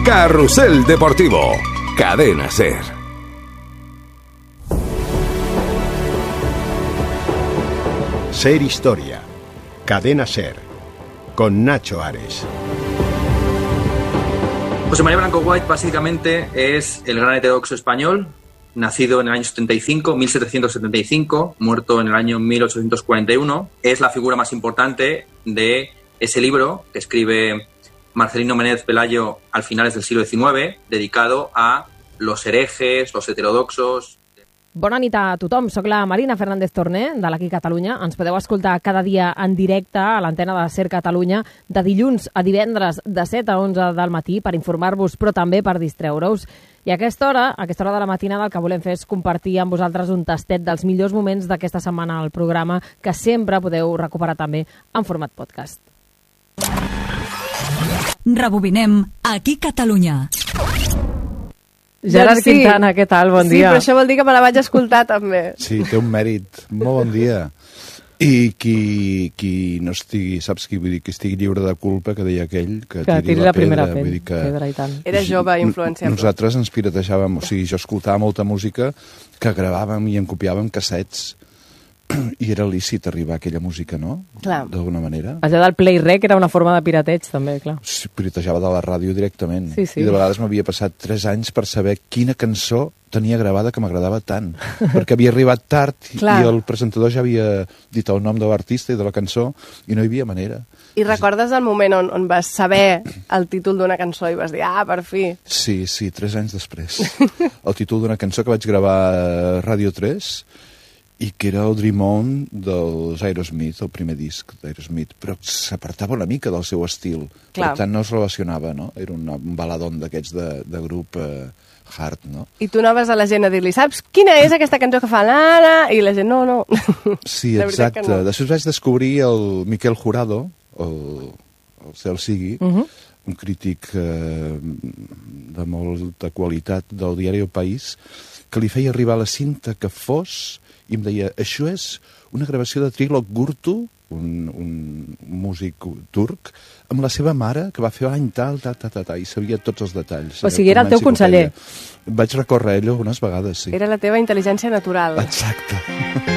Carrusel Deportivo. Cadena SER. SER Historia. Cadena SER. Con Nacho Ares. José María Blanco White básicamente es el gran heterodoxo español, nacido en el año 1775, muerto en el año 1841. Es la figura más importante de ese libro que escribe Marcelino Menéndez Pelayo al finales del siglo XIX, dedicado a los herejes, los heterodoxos. Bona nit a tothom, soc la Marina Fernández Torné, de l'Aquí Catalunya. Ens podeu escoltar cada dia en directe a l'antena de SER Catalunya, de dilluns a divendres, de 7 a 11 del matí, per informar-vos, però també per distreure-us. I a aquesta hora de la matinada, el que volem fer és compartir amb vosaltres un tastet dels millors moments d'aquesta setmana al programa, que sempre podeu recuperar també en format podcast. Rebobinem Aquí Catalunya. Gerard Quintana, què tal? Bon dia. Sí, però això vol dir que me la vaig escoltar també. Sí, té un mèrit. Molt bon dia. I qui no estigui, saps qui vull dir, que estigui lliure de culpa, que deia aquell, que tiri la primera pedra i tant. Era jove, influenciable. Nosaltres ens piratejàvem, o sigui, jo escoltava molta música que gravàvem i en copiàvem cassets. I era lícit arribar a aquella música, no? Clar. D'alguna manera. Allò del play-rec era una forma de pirateig, també, clar. Sí, piratejava de la ràdio directament. Sí, sí. I de vegades m'havia passat 3 anys per saber quina cançó tenia gravada que m'agradava tant. Perquè havia arribat tard i el presentador ja havia dit el nom de l'artista i de la cançó i no hi havia manera. I recordes el moment on vas saber el títol d'una cançó i vas dir, per fi? Sí, 3 anys després. El títol d'una cançó que vaig gravar a Ràdio 3 i que era el Dream On dels Aerosmith, el primer disc d'Aerosmith, però s'apartava una mica del seu estil. Clar. Per tant, no es relacionava, no? Era un baladón d'aquests de grup hard, no? I tu anaves a la gent a dir-li, saps quina és aquesta cançó que fa l'Anna? I la gent, no. Sí, exacte. No. Després vaig descobrir el Miquel Jurado, el cel sigui, un crític de molta qualitat del diari El País, que li feia arribar la cinta que fos i em deia, això és una gravació de Trilok Gurtu, un músic turc, amb la seva mare, que va fer any tal, i sabia tots els detalls. O sigui, era el teu conseller. Vaig recórrer a ell algunes vegades, sí. Era la teva intel·ligència natural. Exacte.